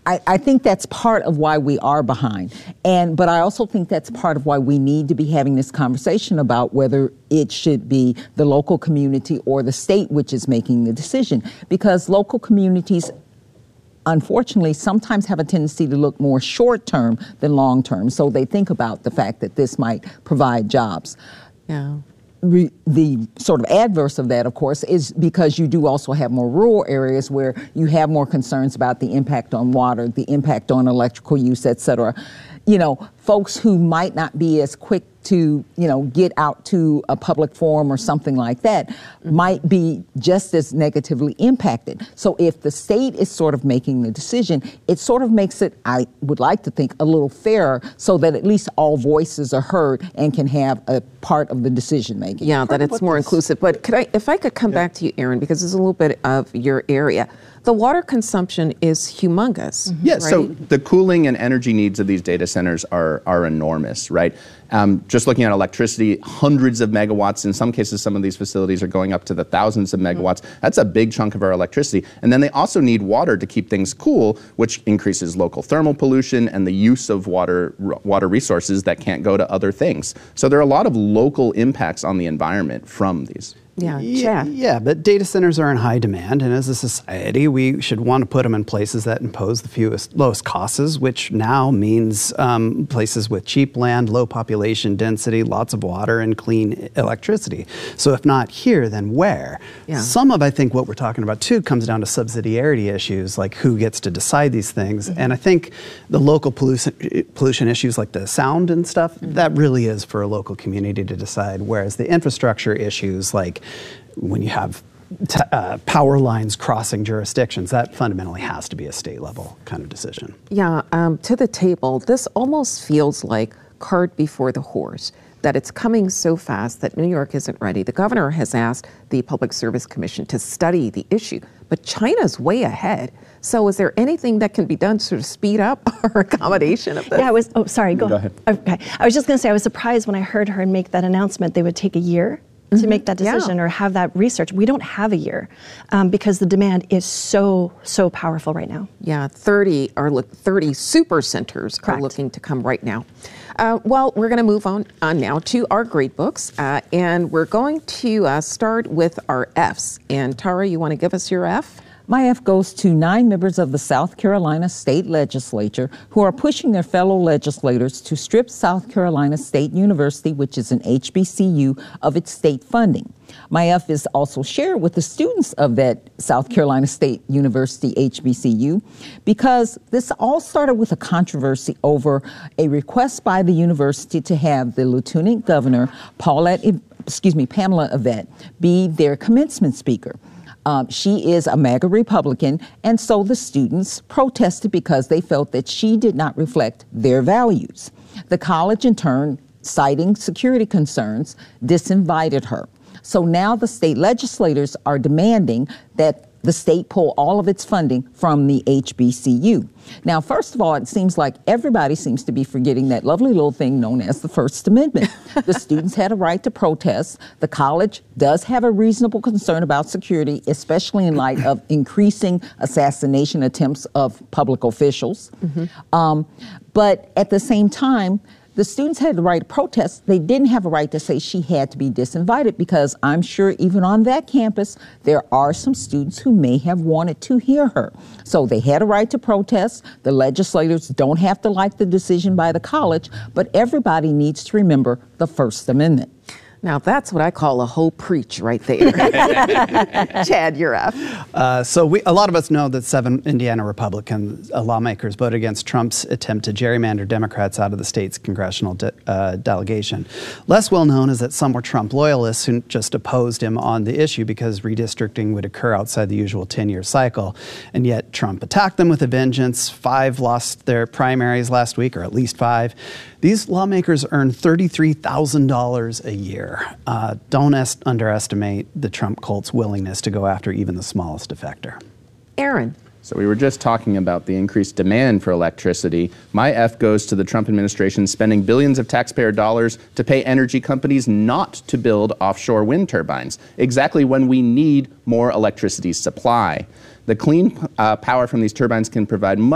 I think that's part of why we are behind. But I also think that's part of why we need to be having this conversation about whether it should be the local community or the state which is making the decision. Because local communities, unfortunately, sometimes have a tendency to look more short-term than long-term. So they think about the fact that this might provide jobs. Yeah. The sort of adverse of that, of course, is because you do also have more rural areas where you have more concerns about the impact on water, the impact on electrical use, et cetera. You know, folks who might not be as quick to, get out to a public forum or something like that might be just as negatively impacted. So if the state is sort of making the decision, it sort of makes it, I would like to think, a little fairer so that at least all voices are heard and can have a part of the decision making. Yeah, that it's more inclusive. But if I could come back to you, Aaron, because it's a little bit of your area. The water consumption is humongous. Yeah, right? So the cooling and energy needs of these data centers are enormous, right? Just looking at electricity, hundreds of megawatts. In some cases, some of these facilities are going up to the thousands of megawatts. That's a big chunk of our electricity. And then they also need water to keep things cool, which increases local thermal pollution and the use of water resources that can't go to other things. So there are a lot of local impacts on the environment from these. Yeah, Chad. Yeah, but data centers are in high demand, and as a society, we should want to lowest them in places that impose the lowest costs, which now means places with cheap land, low population density, lots of water, and clean electricity. So if not here, then where? Yeah. Some of, I think, what we're talking about, too, comes down to subsidiarity issues, like who gets to decide these things. And I think the local pollution issues like the sound and stuff, that really is for a local community to decide, whereas the infrastructure issues, like when you have power lines crossing jurisdictions, that fundamentally has to be a state level kind of decision. Yeah, to the table, this almost feels like cart before the horse, that it's coming so fast that New York isn't ready. The governor has asked the Public Service Commission to study the issue, but China's way ahead. So is there anything that can be done to sort of speed up our accommodation of this? Yeah, go ahead. Okay. I was just going to say, I was surprised when I heard her make that announcement they would take a year to make that decision or have that research. We don't have a year because the demand is so powerful right now. Yeah, 30 super centers are looking to come right now. Well, we're going to move on now to our grade books, and we're going to start with our Fs. And Tara, you want to give us your F? My F goes to 9 members of the South Carolina State Legislature who are pushing their fellow legislators to strip South Carolina State University, which is an HBCU, of its state funding. My F is also shared with the students of that South Carolina State University HBCU because this all started with a controversy over a request by the university to have the Lieutenant Governor, Pamela Yvette, be their commencement speaker. She is a MAGA Republican, and so the students protested because they felt that she did not reflect their values. The college, in turn, citing security concerns, disinvited her. So now the state legislators are demanding that the state pull all of its funding from the HBCU. Now, first of all, it seems like everybody seems to be forgetting that lovely little thing known as the First Amendment. The students had a right to protest. The college does have a reasonable concern about security, especially in light of increasing assassination attempts of public officials. But at the same time, the students had the right to protest. They didn't have a right to say she had to be disinvited because I'm sure even on that campus, there are some students who may have wanted to hear her. So they had a right to protest. The legislators don't have to like the decision by the college, but everybody needs to remember the First Amendment. Now, that's what I call a whole preach right there. Chad, you're up. So a lot of us know that 7 Indiana Republican lawmakers voted against Trump's attempt to gerrymander Democrats out of the state's congressional delegation. Less well known is that some were Trump loyalists who just opposed him on the issue because redistricting would occur outside the usual 10-year cycle. And yet Trump attacked them with a vengeance. 5 lost their primaries last week, or at least 5. These lawmakers earn $33,000 a year. Don't underestimate the Trump cult's willingness to go after even the smallest defector. Aaron. So we were just talking about the increased demand for electricity. My F goes to the Trump administration spending billions of taxpayer dollars to pay energy companies not to build offshore wind turbines, exactly when we need more electricity supply. The clean power from these turbines can provide much